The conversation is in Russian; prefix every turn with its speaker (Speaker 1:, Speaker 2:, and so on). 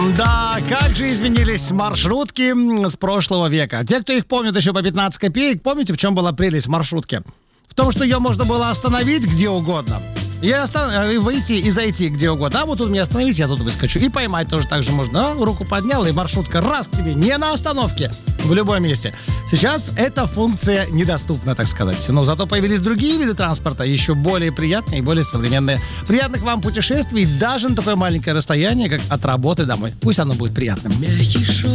Speaker 1: Да, как же изменились маршрутки с прошлого века. Те, кто их помнит еще по 15 копеек, помните, в чем была прелесть маршрутки? В том, что ее можно было остановить где угодно. И выйти и зайти где угодно. А вот тут меня остановить, я тут выскочу. И поймать тоже так же можно. Руку поднял, и маршрутка раз к тебе. Не на остановке, в любом месте. Сейчас эта функция недоступна, так сказать. Но зато появились другие виды транспорта, еще более приятные и более современные. Приятных вам путешествий даже на такое маленькое расстояние, как от работы домой. Пусть оно будет приятным.